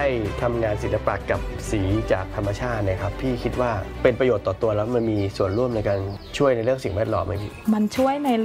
ทำงานศิลปะกับสีจากธรรมชาตินะครับพี่คิดว่าเป็นประโยชน์ต่อตัวแล้วมันมีส่วนร่วมในการช่วยในเรื่องสิ่งแวดล้อมไหมพี่มันช่วยใน